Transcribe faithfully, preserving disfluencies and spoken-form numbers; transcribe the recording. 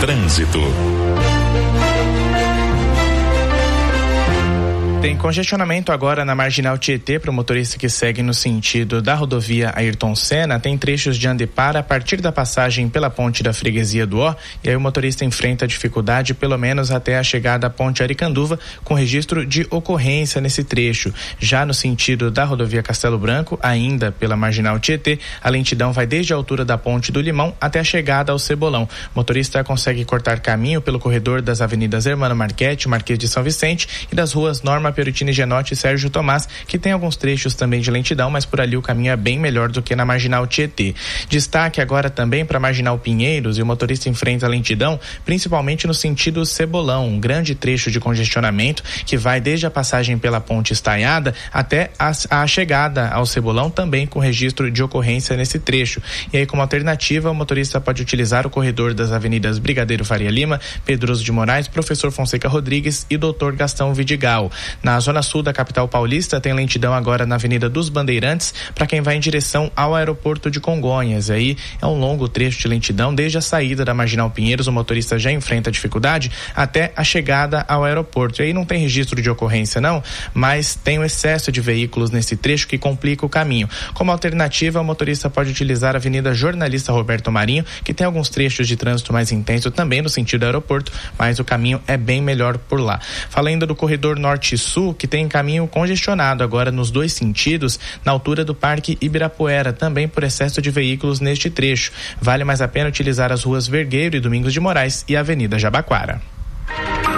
Trânsito. Tem congestionamento agora na Marginal Tietê para o motorista que segue no sentido da rodovia Ayrton Senna. Tem trechos de Andepara a partir da passagem pela ponte da Freguesia do Ó, e aí o motorista enfrenta dificuldade pelo menos até a chegada à ponte Aricanduva, com registro de ocorrência nesse trecho. Já no sentido da rodovia Castelo Branco, ainda pela Marginal Tietê, a lentidão vai desde a altura da ponte do Limão até a chegada ao Cebolão. O motorista consegue cortar caminho pelo corredor das avenidas Hermano Marchetti, Marquês de São Vicente e das ruas Norma Perutini Genotti e Sérgio Tomás, que tem alguns trechos também de lentidão, mas por ali o caminho é bem melhor do que na Marginal Tietê. Destaque agora também para a Marginal Pinheiros, e o motorista enfrenta a lentidão, principalmente no sentido Cebolão, um grande trecho de congestionamento que vai desde a passagem pela ponte Estaiada até a, a chegada ao Cebolão, também com registro de ocorrência nesse trecho. E aí, como alternativa, o motorista pode utilizar o corredor das avenidas Brigadeiro Faria Lima, Pedroso de Moraes, Professor Fonseca Rodrigues e Doutor Gastão Vidigal. Na zona sul da capital paulista, tem lentidão agora na Avenida dos Bandeirantes para quem vai em direção ao aeroporto de Congonhas. Aí é um longo trecho de lentidão desde a saída da Marginal Pinheiros. O motorista já enfrenta dificuldade até a chegada ao aeroporto. E aí não tem registro de ocorrência não, mas tem um excesso de veículos nesse trecho que complica o caminho. Como alternativa, o motorista pode utilizar a Avenida Jornalista Roberto Marinho, que tem alguns trechos de trânsito mais intenso também no sentido do aeroporto, mas o caminho é bem melhor por lá. Falando do corredor norte-sul, que tem caminho congestionado agora nos dois sentidos, na altura do Parque Ibirapuera, também por excesso de veículos neste trecho. Vale mais a pena utilizar as ruas Vergueiro e Domingos de Moraes e a Avenida Jabaquara.